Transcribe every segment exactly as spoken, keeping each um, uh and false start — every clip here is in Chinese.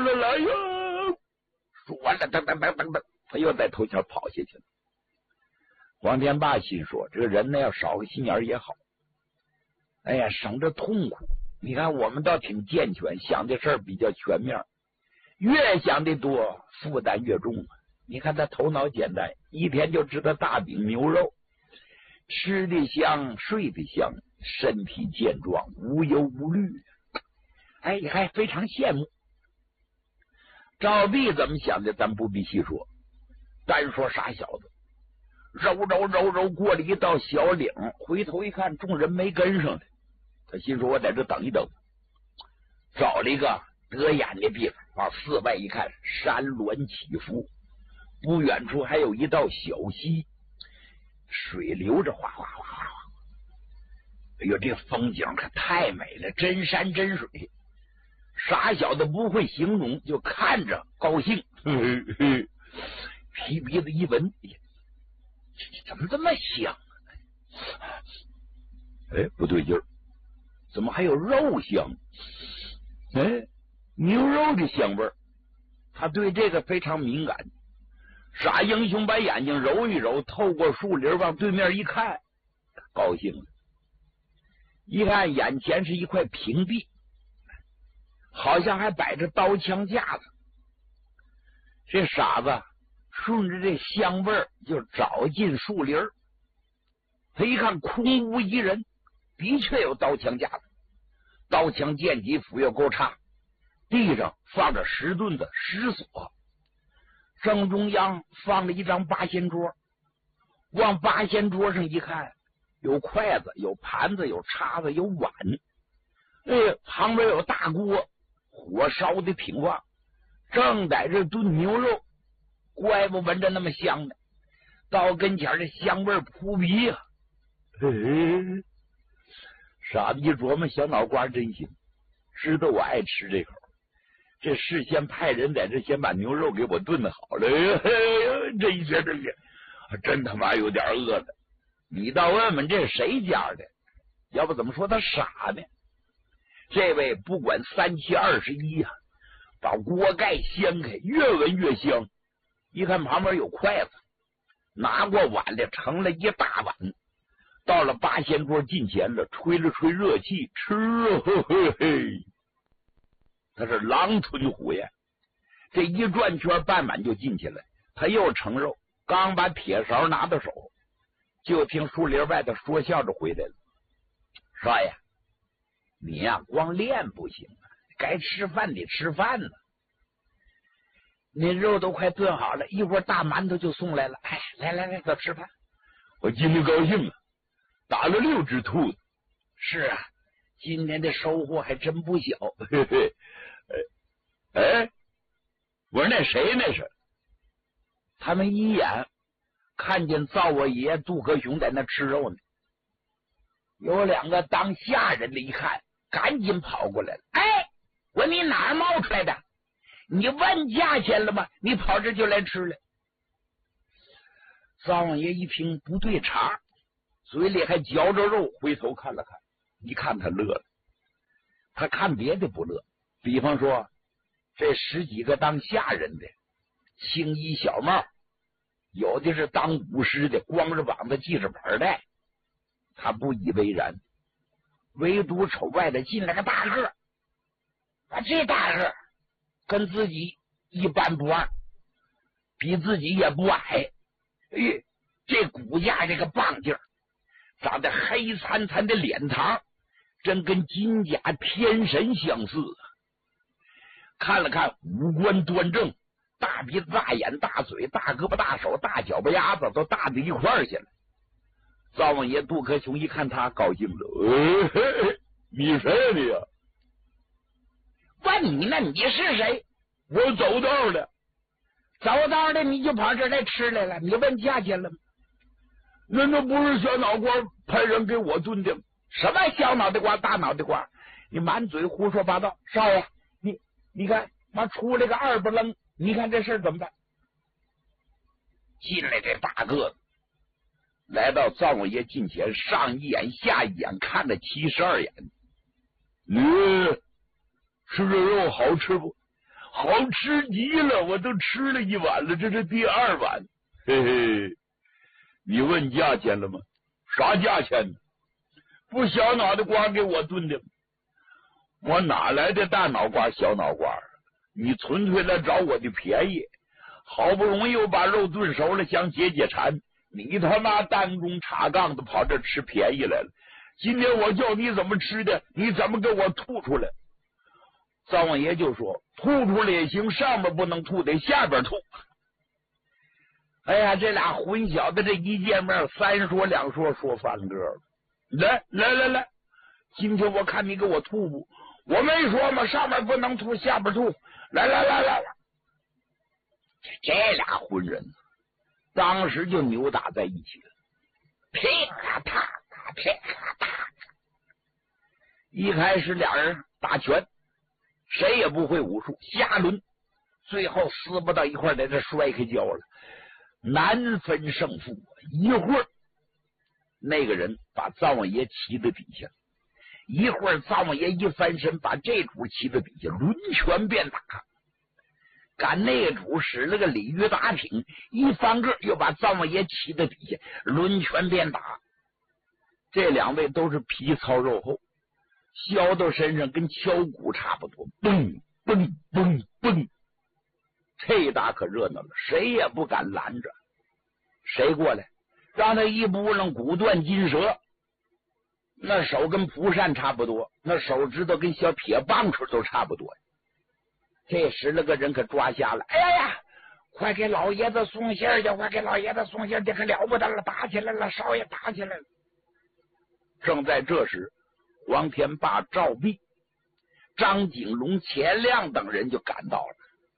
来了呀！说完了，噔噔噔噔噔，他又在头前跑下去了。黄天霸心说：“这个人呢，要少个心眼也好。哎呀，省着痛苦。你看，我们倒挺健全，想的事儿比较全面，越想的多，负担越重。你看他头脑简单，一天就知道大饼牛肉，吃的香，睡的香，身体健壮，无忧无虑。哎，还非常羡慕。”赵壁怎么想的，咱不必细说，单说傻小子，揉揉揉揉过了一道小岭，回头一看，众人没跟上来，他心说：“我在这等一等。”找了一个得眼的地方，往四外一看，山峦起伏，不远处还有一道小溪，水流着哗哗哗哗哗。哎呦，这风景可太美了，真山真水。傻小子不会形容，就看着高兴，呵呵呵，提鼻子一闻，怎么这么香啊？哎，不对劲儿，怎么还有肉香？哎，牛肉的香味儿，他对这个非常敏感。傻英雄把眼睛揉一揉，透过树林往对面一看，高兴了。一看眼前是一块平地，好像还摆着刀枪架子。这傻子顺着这香味儿就找进树林，他一看空无一人，的确有刀枪架子，刀枪剑戟斧钺钩叉，地上放着石盾子石锁，正中央放了一张八仙桌，往八仙桌上一看，有筷子，有盘子，有叉子，有碗，哎，旁边有大锅，火烧的挺旺，正在这炖牛肉，怪不闻着那么香呢。到跟前这香味扑鼻呀、啊！嘿，傻子一琢磨，小脑瓜真行，知道我爱吃这口，这事先派人在这先把牛肉给我炖好了。这一觉这个真他妈有点饿了。你倒问问这是谁家的？要不怎么说他傻呢？这位不管三七二十一啊，把锅盖掀开，越闻越香。一看旁边有筷子，拿过碗来盛了一大碗，到了八仙桌近前了，吹了吹热气，吃啊，嘿嘿嘿！他是狼吞虎咽，这一转圈半碗就进去了。他又盛肉，刚把铁勺拿到手，就听树林外头说笑着回来了：“少爷，你呀、啊、光练不行啊，该吃饭得吃饭呢。那肉都快炖好了，一会儿大馒头就送来了。哎，来来来，走吃饭。我今天高兴了，打了六只兔子。是啊，今天的收获还真不小。嘿嘿，哎，我说那谁那是？他们一眼看见灶王爷杜克雄在那吃肉呢，有两个当下人的一看，赶紧跑过来了。哎，我你哪儿冒出来的？你问价钱了吗？你跑这就来吃了。灶王爷一听不对茬，嘴里还嚼着肉，回头看了看，一看他乐了。他看别的不乐，比方说这十几个当下人的，青衣小帽，有的是当武师的，光着膀子系着板带，他不以为然。唯独瞅外头进来个大个，啊，这大个跟自己一般不二，比自己也不矮，哎，这骨架这个棒劲儿，长得黑惨惨的脸膛，真跟金甲天神相似啊！看了看五官端正，大鼻子大眼大嘴大胳膊大手大脚巴丫子都大到一块儿去了。灶王爷杜克雄一看他高兴了，哎嘿嘿，你谁你呀？问你呢，你是谁？我走道的。走道的你就跑这儿来吃来了？你问价钱了吗？那那不是小脑瓜派人给我炖的吗？什么小脑袋瓜大脑袋瓜？你满嘴胡说八道！少爷，你你看妈出来个二不愣，你看这事怎么办？进来这大个子来到灶王爷近前，上一眼下一眼看了七十二眼。你吃这肉好吃不？ 好吃极了，我都吃了一碗了，这是第二碗。嘿嘿，你问价钱了吗？啥价钱呢？不小脑袋瓜给我炖的，我哪来的大脑瓜小脑瓜？你纯粹来找我的便宜，好不容易又把肉炖熟了，想解解馋，你他妈单中插杠的跑这吃便宜来了。今天我叫你怎么吃的，你怎么给我吐出来？灶王爷就说吐出来也行，上面不能吐，得下边吐。哎呀，这俩混小子这一见面，三说两说说翻个了。来来来来，今天我看你给我吐不？我没说吗？上面不能吐，下边吐。来来来来来，这俩混人当时就扭打在一起了，噼啊啪啪，噼啊啪。一开始俩人打拳，谁也不会武术，下轮最后撕不到一块，在这摔开跤了，难分胜负。一会儿那个人把灶王爷骑在底下，一会儿灶王爷一翻身把这主骑在底下，抡拳便打。赶那主使了个鲤鱼打挺，一翻个又把灶王爷骑在底下，抡拳便打。这两位都是皮糙肉厚，削到身上跟敲鼓差不多，嘣嘣嘣嘣，这打可热闹了，谁也不敢拦着。谁过来让他一扑棱骨断筋折，那手跟蒲扇差不多，那手指头跟小铁棒槌都差不多。这时那个人可抓瞎了，哎呀呀，快给老爷子送信儿去，快给老爷子送信儿，这可了不得了，打起来了，少爷打起来了。正在这时，黄天霸、赵弼、张景龙、钱亮等人就赶到了。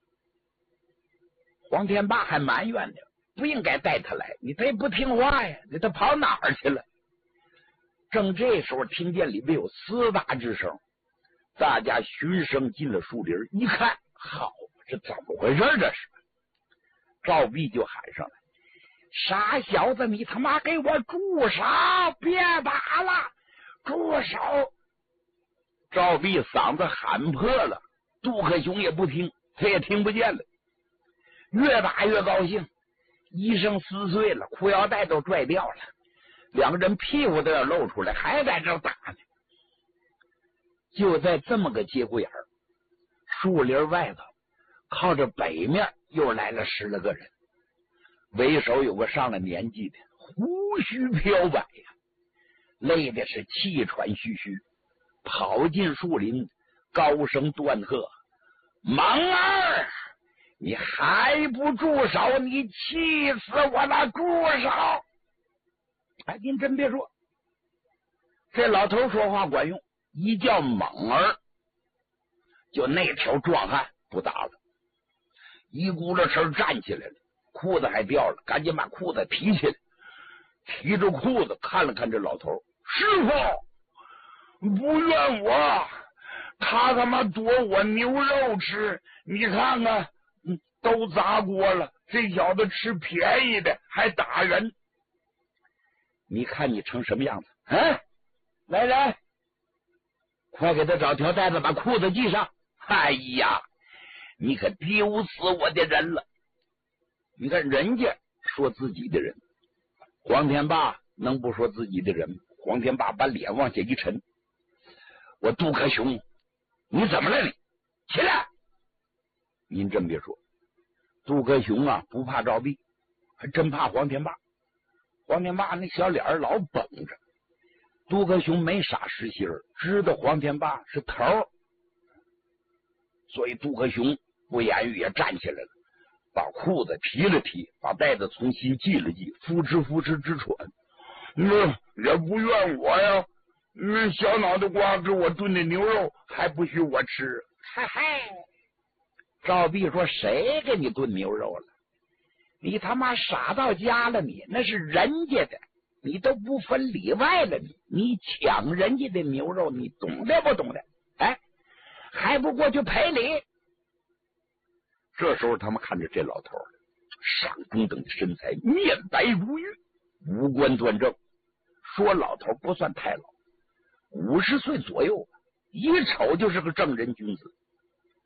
黄天霸还埋怨呢，不应该带他来，你这不听话呀，你他跑哪儿去了？正这时候听见里面有厮打之声，大家循声进了树林，一看，好，这怎么回事？这是赵弼就喊上来：“傻小子，你他妈给我住手！别打了，住手！”赵弼嗓子喊破了，杜克雄也不听，他也听不见了，越打越高兴，衣裳撕碎了，裤腰带都拽掉了，两个人屁股都要露出来，还在这打呢。就在这么个节骨眼儿，树林外头靠着北面又来了十来个人，为首有个上了年纪的，胡须飘摆呀，累的是气喘吁吁，跑进树林，高声断喝：“蒙儿，你还不住手？你气死我了！住手！”哎，您真别说，这老头说话管用，一叫猛儿，就那条壮汉不打了，一咕噜声站起来了，裤子还掉了，赶紧把裤子提起来，提着裤子看了看这老头：“师傅，不怨我，他他妈夺我牛肉吃，你看看，都砸锅了，这小子吃便宜的还打人，你看你成什么样子？啊，来来，快给他找条带子把裤子系上！哎呀，你可丢死我的人了！你看人家说自己的人，黄天霸能不说自己的人吗？黄天霸把脸往下一沉：“我杜克雄，你怎么了你？起来！”您真别说，杜克雄啊不怕赵弼，还真怕黄天霸。黄天霸那小脸老绷着，杜克雄没傻实心儿，知道黄天霸是头儿，所以杜克雄不言语也站起来了，把裤子提了提，把带子重新系了系，呼哧呼哧直喘。嗯，也不怨我呀，嗯，小脑袋瓜给我炖的牛肉还不许我吃。嗨嗨，赵弼说：“谁给你炖牛肉了？你他妈傻到家了你，那是人家的，你都不分里外了你，你抢人家的牛肉，你懂的不懂的？哎，还不过去赔礼？”这时候他们看着这老头，上中等的身材，面白如玉，五官端正，说老头不算太老，五十岁左右，一瞅就是个正人君子。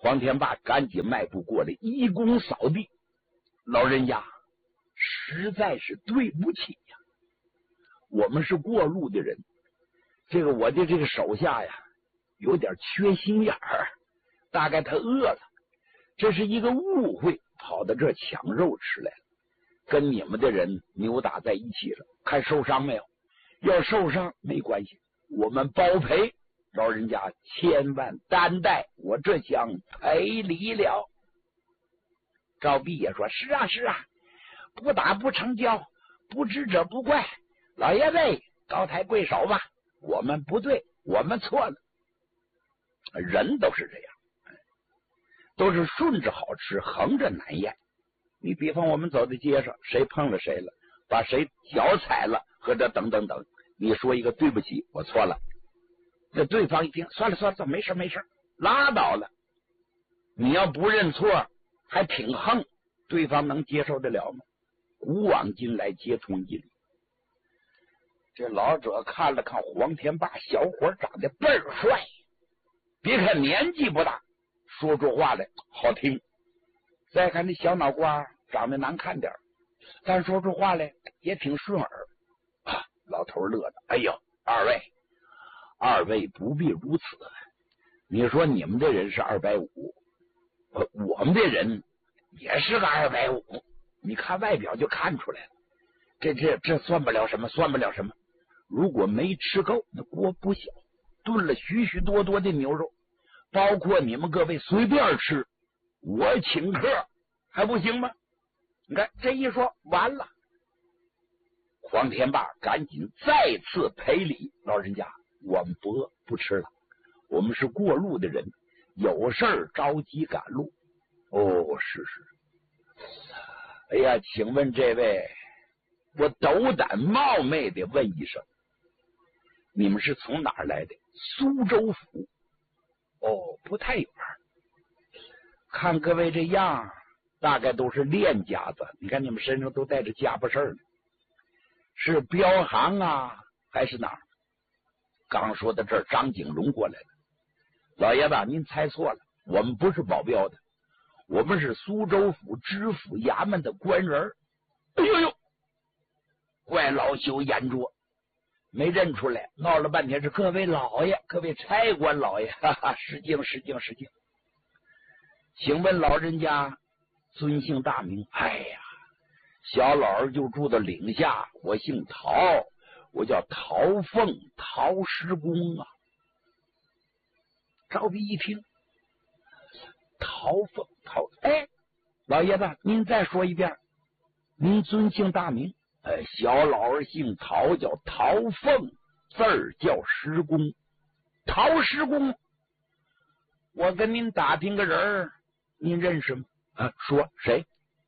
黄天霸赶紧迈步过来，一躬扫地：“老人家，实在是对不起呀，我们是过路的人，这个我的这个手下呀，有点缺心眼儿，大概他饿了，这是一个误会，跑到这儿抢肉吃来了，跟你们的人扭打在一起了，看受伤没有？要受伤没关系，我们包赔，老人家千万担待，我这厢赔礼了。”赵弼也说：“是啊是啊，不打不成交，不知者不怪，老爷子高抬贵手吧，我们不对，我们错了。”人都是这样，都是顺着好吃，横着难咽。你比方我们走在街上，谁碰了谁了，把谁脚踩了，或者等等等，你说一个对不起，我错了，这对方一听，算了算了，没事没事，拉倒了。你要不认错，还挺横，对方能接受得了吗？古往今来皆通一理。这老者看了看黄天霸，小伙长得倍儿帅，别看年纪不大，说出话来好听。再看这小脑瓜长得难看点，但说出话来也挺顺耳啊。老头乐的：“哎呦，二位，二位不必如此。你说你们这人是二百五，我们这人也是个二百五，你看外表就看出来了。这这这算不了什么，算不了什么。如果没吃够，那锅不小，炖了许许多多的牛肉，包括你们各位随便吃，我请客还不行吗？你看这一说完了。”黄天霸赶紧再次赔礼：“老人家，我们不不吃了，我们是过路的人，有事儿着急赶路。”“哦，是是。哎呀，请问这位，我斗胆冒昧的问一声，你们是从哪儿来的？”“苏州府。”“哦，不太远。看各位这样，大概都是练家子，你看你们身上都带着家伙事儿呢，是镖行啊，还是哪儿？”刚说到这儿，张景龙过来了：“老爷子，您猜错了，我们不是保镖的，我们是苏州府知府衙门的官人。”“哎呦呦！”怪老朽眼拙，没认出来，闹了半天是各位老爷，各位差官老爷，哈哈，失敬失敬失敬。请问老人家尊姓大名？”“哎呀，小老儿就住到岭下，我姓陶，我叫陶凤，陶师公啊。”赵弼一听，陶凤陶，哎，老爷子，您再说一遍，您尊姓大名？”“呃，小老儿姓陶，叫陶凤，字儿叫师公。”“陶师公，我跟您打听个人儿，您认识吗？”“啊，说谁？”“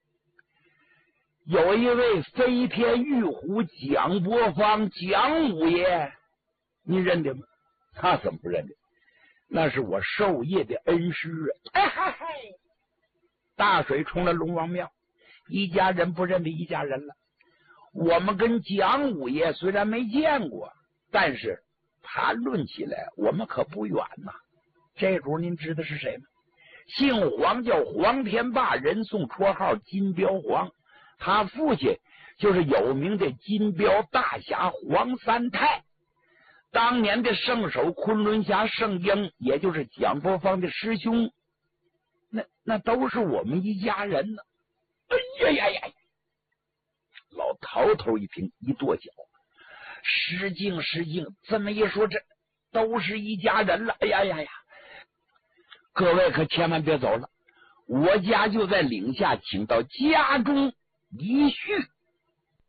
有一位飞天玉虎蒋伯方蒋五爷，您认得吗？”“他怎么不认得？那是我授业的恩师啊！”“哎嗨嗨，大水冲了龙王庙，一家人不认得一家人了。我们跟蒋五爷虽然没见过，但是谈论起来我们可不远呐。这主您知道是谁吗？姓黄，叫黄天霸，人送绰号金镖黄。他父亲就是有名的金镖大侠黄三泰，当年的圣手昆仑侠圣英，也就是蒋伯方的师兄，那那都是我们一家人呢。”“哎呀呀呀！”老陶头一听，一跺脚：“失敬失敬，这么一说，这都是一家人了。哎呀呀呀！各位可千万别走了，我家就在岭下，请到家中一叙。”